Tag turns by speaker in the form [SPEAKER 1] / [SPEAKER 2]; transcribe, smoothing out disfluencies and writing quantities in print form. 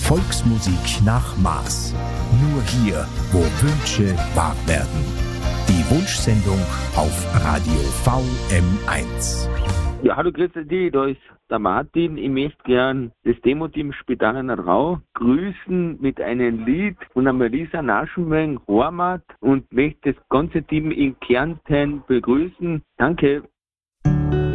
[SPEAKER 1] Volksmusik nach Maß. Nur hier, wo Wünsche wahr werden. Die Wunschsendung auf Radio VM1.
[SPEAKER 2] Ja, hallo, grüße dich, da ist der Martin. Ich möchte gern das Demo-Team Spitaler Rau grüßen mit einem Lied von der Melissa Naschenweng, Hormat, und möchte das ganze Team in Kärnten begrüßen. Danke.